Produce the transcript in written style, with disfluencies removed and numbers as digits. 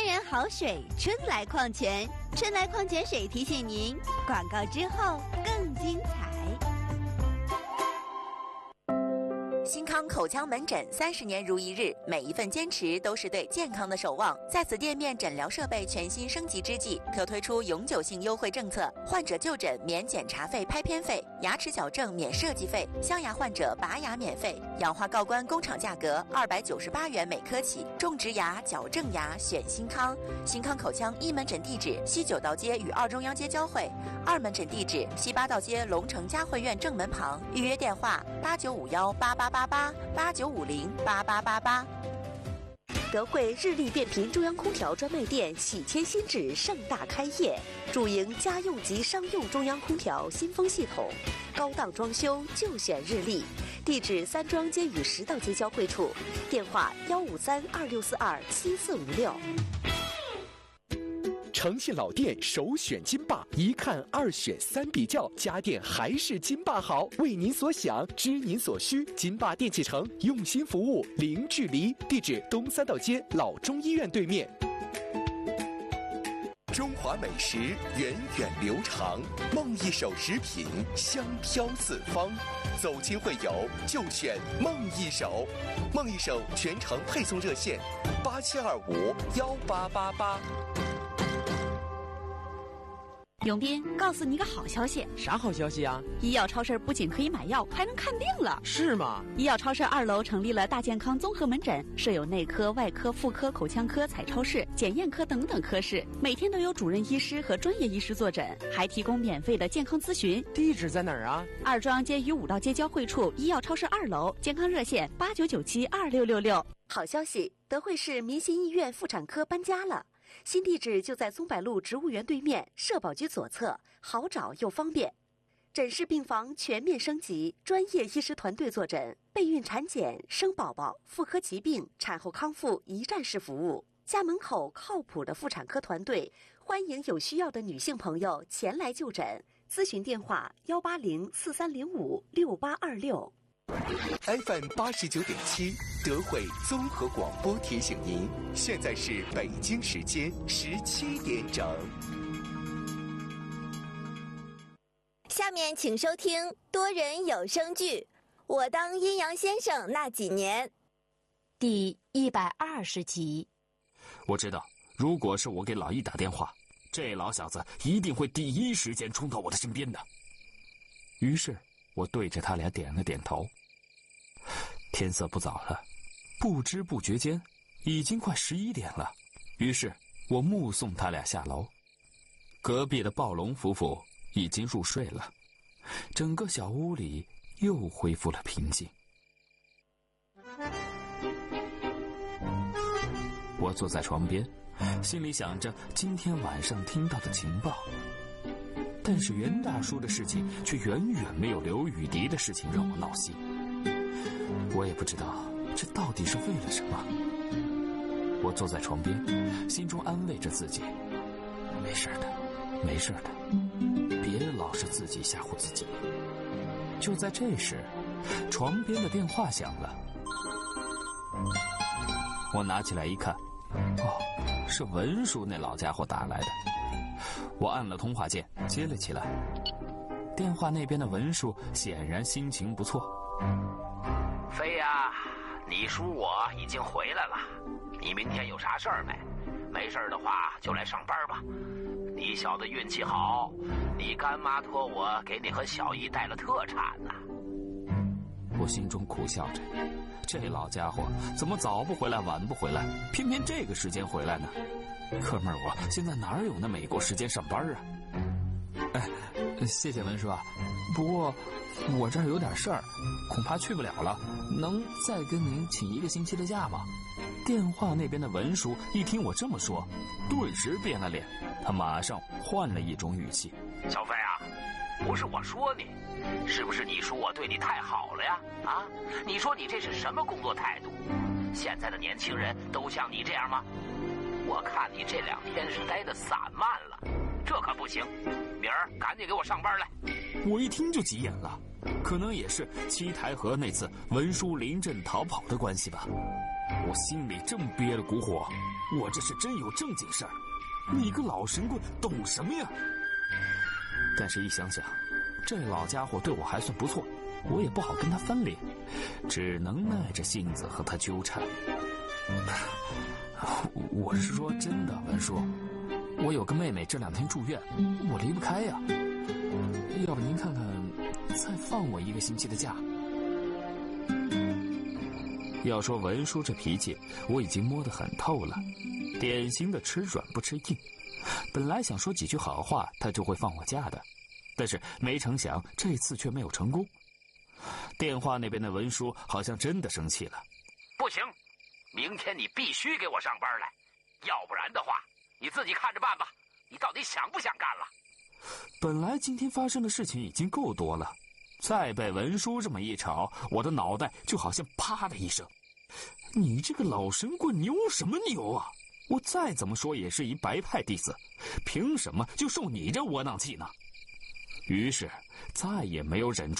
然好水春来矿泉，春来矿泉水提醒您，广告之后更精彩。 新康口腔门诊30年如一日，每一份坚持都是对健康的守望。在此店面诊疗设备全新升级之际，可推出永久性优惠政策：患者就诊免检查费、拍片费，牙齿矫正免设计费，镶牙患者拔牙免费，氧化锆关工厂价格298元每颗起。种植牙、矫正牙选新康。新康口腔一门诊地址西9道街与2中央街交汇，2门诊地址西8道街龙城嘉汇苑正门旁。预约电话8951888889508888。 德惠日立变频中央空调专卖店喜迁新址盛大开业，主营家用及商用中央空调新风系统，高档装修就选日立。地址3庄街与10道街交汇处，电话15326427456。 诚信老店首选金霸，一看2选3比较，家电还是金霸好。为您所想，知您所需，金霸电器城用心服务，零距离。地址东3道街老中医院对面。 中华美食源远流长，梦一手食品香飘四方。走亲会友就选梦一手，梦一手全程配送热线87251888。 永斌，告诉你一个好消息。 啥好消息啊？ 医药超市不仅可以买药，还能看病了。 是吗？ 医药超市2楼成立了大健康综合门诊，设有内科、外科、妇科、口腔科、彩超室、检验科等等科室，每天都有主任医师和专业医师坐诊，还提供免费的健康咨询。 地址在哪儿啊 ？2庄街与5道街交汇处，医药超市2楼，健康热线89972666。 好消息，德惠市民心医院妇产科搬家了。新地址就在松柏路植物园对面，社保局左侧，好找又方便。诊室病房全面升级，专业医师团队坐诊，备孕产检、生宝宝、妇科疾病、产后康复一站式服务。家门口靠谱的妇产科团队，欢迎有需要的女性朋友前来就诊。咨询电话18043056826。 FM 89.7德惠综合广播提醒您，现在是北京时间17点整。 下面请收听多人有声剧《我当阴阳先生那几年》 第120集。 我知道，如果是我给老易打电话，这老小子一定会第一时间冲到我的身边的。于是我对着他俩点了点头。天色不早了，不知不觉间已经快11点了。于是我目送他俩下楼。隔壁的暴龙夫妇已经入睡了，整个小屋里又恢复了平静。我坐在床边，心里想着今天晚上听到的情报，但是袁大叔的事情却远远没有刘雨迪的事情让我闹心。我也不知道这到底是为了什么。我坐在床边，心中安慰着自己，没事的，没事的，别老是自己吓唬自己。就在这时，床边的电话响了。我拿起来一看，是文叔那老家伙打来的。我按了通话键，接了起来。电话那边的文叔显然心情不错。 飞呀，你叔我已经回来了，你明天有啥事儿没？没事的话就来上班吧。你小子运气好，你干妈托我给你和小易带了特产呢。 我心中苦笑着，这老家伙怎么早不回来晚不回来，偏偏这个时间回来呢？哥们儿，我现在哪有那美国时间上班啊？ 谢谢文叔啊，不过我这儿有点事儿，恐怕去不了了，能再跟您请1个星期的假吗？ 电话那边的文叔一听我这么说，顿时变了脸，他马上换了一种语气： 小飞啊，不是我说你，是不是你叔我对你太好了呀？啊，你说你这是什么工作态度？现在的年轻人都像你这样吗？我看你这2天是待得散漫了，这可不行，明儿赶紧给我上班来。 我一听就急眼了，可能也是七台河那次文叔临阵逃跑的关系吧。 我心里正憋了股火，我这是真有正经事儿，你个老神棍懂什么呀？但是一想想，这老家伙对我还算不错，我也不好跟他翻脸，只能耐着性子和他纠缠。我是说真的，文叔，我有个妹妹这2天住院，我离不开呀。要不您看看，再放我1个星期的假。要说文叔这脾气，我已经摸得很透了，典型的吃软不吃硬。本来想说几句好话，他就会放我假的，但是没成想这次却没有成功。电话那边的文叔好像真的生气了。 不行，明天你必须给我上班来，要不然的话，你自己看着办吧。你到底想不想干了？ 本来今天发生的事情已经够多了，再被文叔这么一吵，我的脑袋就好像啪的一声。你这个老神棍牛什么牛啊！我再怎么说也是一白派弟子，凭什么就受你这窝囊气呢？于是再也没有忍住